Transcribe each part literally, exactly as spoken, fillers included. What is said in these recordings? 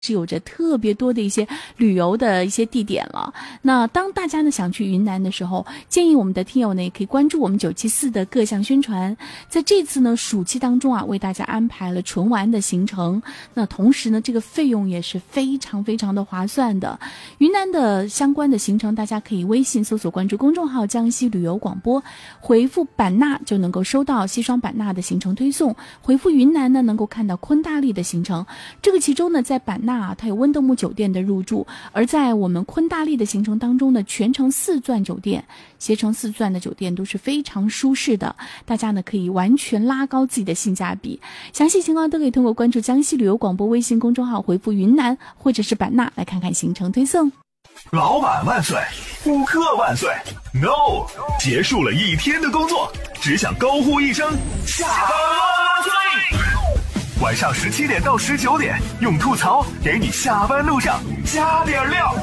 是有着特别多的一些旅游的一些地点了。那当大家呢想去云南的时候，建议我们的听友呢也可以关注我们九七四的各项宣传。在这次呢暑期当中啊，为大家安排了纯玩的行程。那同时呢，这个费用也是非常非常的划算的。云南的相关的行程，大家可以微信搜索关注公众号江西旅游广播，回复版纳就能够收到西双版纳的行程推送，回复云南呢能够看到昆大丽的行程。这个其中呢，在版纳啊，它有温德姆酒店的入住，而在我们昆大丽的行程当中呢，全程四钻酒店、携程四钻的酒店都是非常舒适的，大家呢可以完全拉高自己的性价比。详细情况都可以通过关注江西旅游广播微信公众号回复云南或者是版纳来看看行程推送。 老板万岁，顾客万岁 No 结束了一天的工作，只想高呼一声下班万岁。晚上十七点到十九点，用吐槽给你下班路上加点料。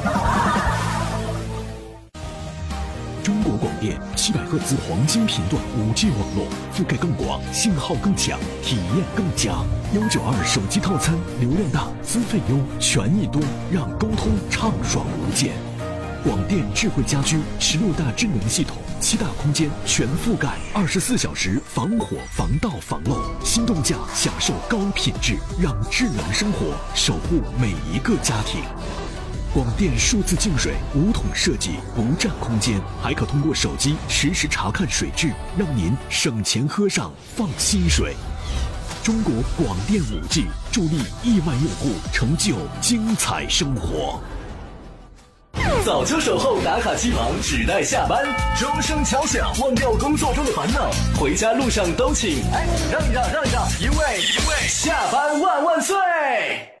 中国广电七百赫兹黄金频段 五 G 网络，覆盖更广，信号更强，体验更佳。一九二手机套餐，流量大，资费优，权益多，让沟通畅爽无间。广电智慧家居十六大智能系统，七大空间全覆盖，二十四小时防火防盗防漏，心动价享受高品质，让智能生活守护每一个家庭。广电数字净水无桶设计，不占空间，还可通过手机实时查看水质，让您省钱喝上放心水。中国广电 五 G 助力亿万用户成就精彩生活。 早就守候打卡机房，只待下班。钟声敲响，忘掉工作中的烦恼，回家路上都请哎让一让让一让，一位一位下班万万岁。